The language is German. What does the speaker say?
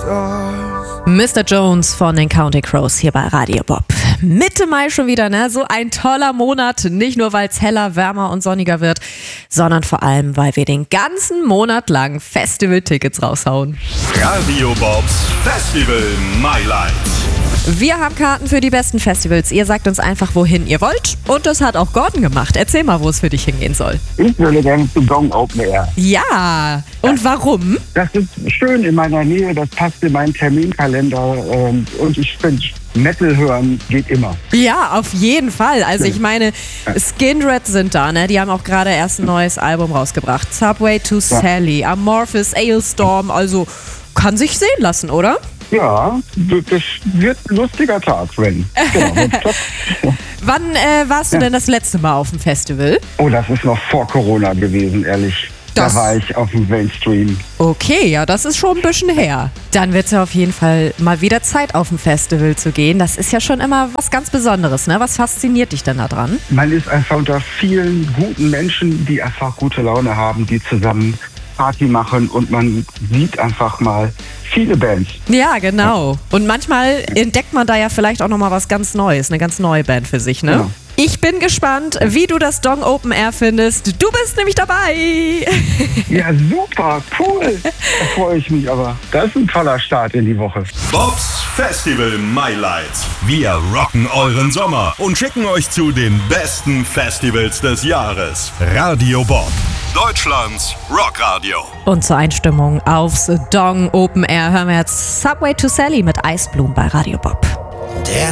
Mr. Jones von den Counting Crows hier bei Radio Bob. Mitte Mai schon wieder, ne? So ein toller Monat. Nicht nur, weil es heller, wärmer und sonniger wird, sondern vor allem, weil wir den ganzen Monat lang Festival-Tickets raushauen. Radio Bobs Festival Mailand. Wir haben Karten für die besten Festivals. Ihr sagt uns einfach, wohin ihr wollt. Und das hat auch Gordon gemacht. Erzähl mal, wo es für dich hingehen soll. Ich würde gerne zu Gong Open Air. Ja, und warum? Das ist schön in meiner Nähe, das passt in meinen Terminkalender. Und ich finde, Metal hören geht immer. Ja, auf jeden Fall. Also ich meine, Skindred sind da, ne? Die haben auch gerade erst ein neues Album rausgebracht. Subway to Sally, Amorphis, Ailstorm. Also kann sich sehen lassen, oder? Ja, das wird ein lustiger Tag, Ren. Genau. Wann warst du denn das letzte Mal auf dem Festival? Oh, das ist noch vor Corona gewesen, ehrlich. Da war ich auf dem Mainstream. Okay, ja, das ist schon ein bisschen her. Dann wird es ja auf jeden Fall mal wieder Zeit, auf dem Festival zu gehen. Das ist ja schon immer was ganz Besonderes, ne? Was fasziniert dich denn da dran? Man ist einfach unter vielen guten Menschen, die einfach gute Laune haben, die zusammen Party machen und man sieht einfach mal viele Bands. Ja, genau. Und manchmal entdeckt man da ja vielleicht auch nochmal was ganz Neues, eine ganz neue Band für sich, ne? Ja. Ich bin gespannt, wie du das Dong Open Air findest. Du bist nämlich dabei. Ja, super, cool. Da freue ich mich aber. Das ist ein toller Start in die Woche. Bobs Festival Mailand. Wir rocken euren Sommer und schicken euch zu den besten Festivals des Jahres. Radio Bob, Deutschlands Rockradio. Und zur Einstimmung aufs Dong Open Air hören wir jetzt Subway to Sally mit Eisblumen bei Radio Bob.